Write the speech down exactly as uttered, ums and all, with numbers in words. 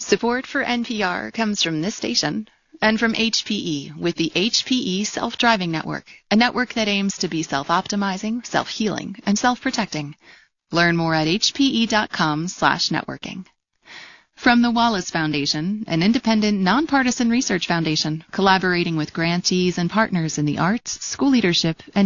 Support for N P R comes from this station and from H P E with the H P E Self-Driving Network, a network that aims to be self-optimizing, self-healing, and self-protecting. Learn more at hpe.com slash networking. From the Wallace Foundation, an independent, nonpartisan research foundation collaborating with grantees and partners in the arts, school leadership, and